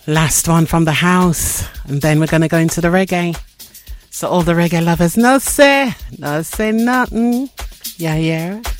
Last one from the house, and then we're going to go into the reggae. So all the reggae lovers, no say nothing. Yeah.